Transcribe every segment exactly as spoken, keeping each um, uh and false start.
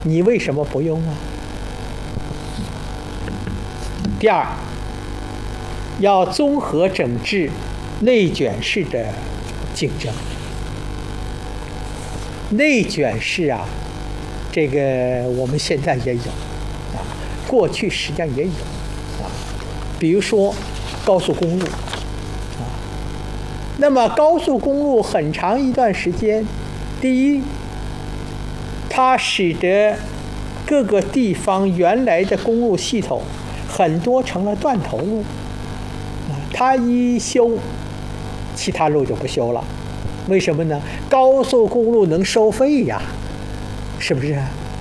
你为什么不用啊？第二，要综合整治内卷式的竞争。内卷式啊，这个我们现在也有啊，过去实际上也有啊。比如说高速公路啊，那么高速公路很长一段时间，第一，它使得各个地方原来的公路系统很多成了断头路啊，它一修，其他路就不修了。为什么呢？高速公路能收费呀，是不是？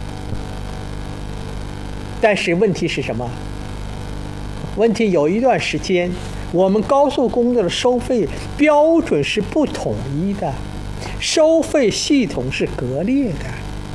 但是问题是什么？问题有一段时间，我们高速公路的收费标准是不统一的，收费系统是割裂的。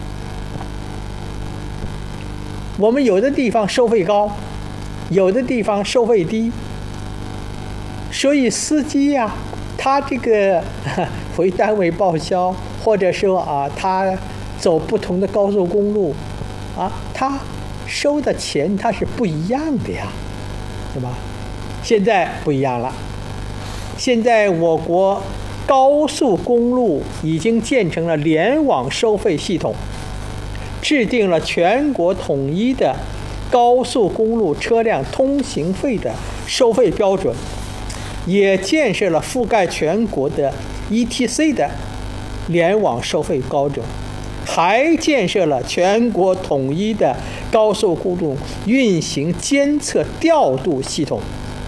我们有的地方收费高，有的地方收费低，所以司机呀、啊，他这个回单位报销，或者说啊，他走不同的高速公路，啊，他收的钱他是不一样的呀，对吧？现在不一样了，现在我国高速公路已经建成了联网收费系统，制定了全国统一的高速公路车辆通行费的收费标准，也建设了覆盖全国的 E T C 的联网收费标准，还建设了全国统一的高速公路运行监测调度系统。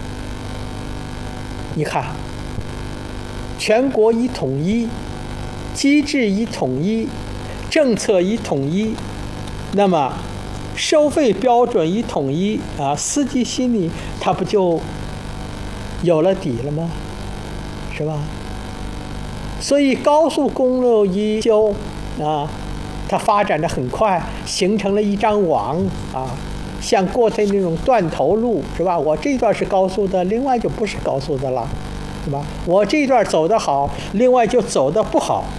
你看，全国一统一，机制一统一，政策一统一，那么收费标准一统一啊，司机心里他不就有了底了吗？是吧？所以高速公路一修啊，它发展的很快，形成了一张网啊，像过去那种断头路，是吧？我这段是高速的，另外就不是高速的了，是吧？我这段走得好，另外就走得不好，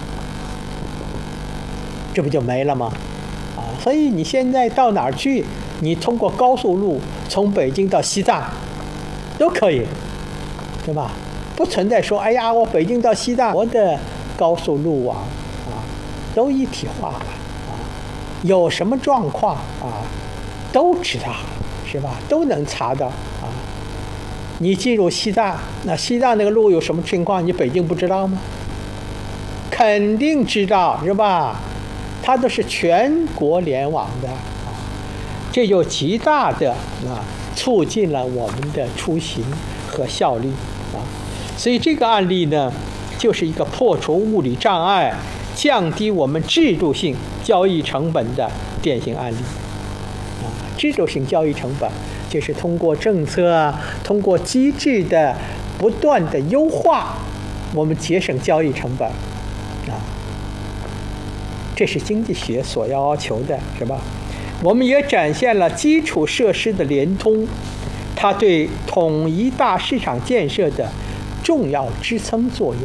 这不就没了吗？啊，所以你现在到哪儿去，你通过高速路从北京到西藏都可以，对吧？不存在说，哎呀，我北京到西藏，我的高速路网啊，都一体化了啊，有什么状况啊，都知道，是吧？都能查到啊。你进入西藏，那西藏那个路有什么情况，你北京不知道吗？肯定知道，是吧？它都是全国联网的啊，这就极大的啊促进了我们的出行和效率啊。所以这个案例呢，就是一个破除物理障碍、降低我们制度性交易成本的典型案例啊。制度性交易成本就是通过政策、通过机制的不断的优化，我们节省交易成本啊。这是经济学所要求的，是吧？我们也展现了基础设施的联通，它对统一大市场建设的重要支撑作用。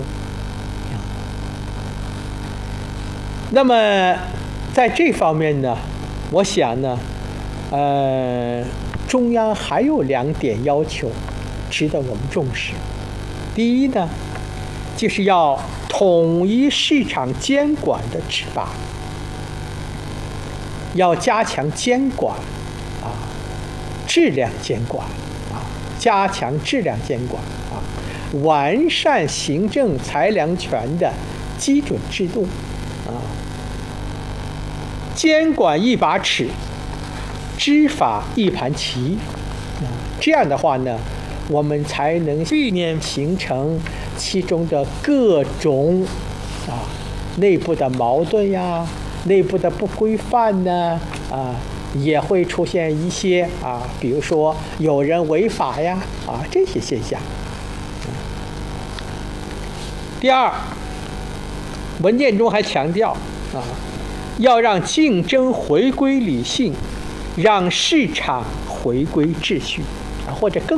那么在这方面呢，我想呢，呃，中央还有两点要求值得我们重视。第一呢，就是要统一市场监管的指把，要加强监管啊，质量监管啊，加强质量监管啊，完善行政裁量权的基准制度啊，监管一把尺，执法一盘棋啊，这样的话呢，我们才能避免形成其中的各种啊内部的矛盾呀，内部的不规范呢啊，也会出现一些啊，比如说有人违法呀啊这些现象。第二，文件中还强调啊，要让竞争回归理性，让市场回归秩序啊，或者更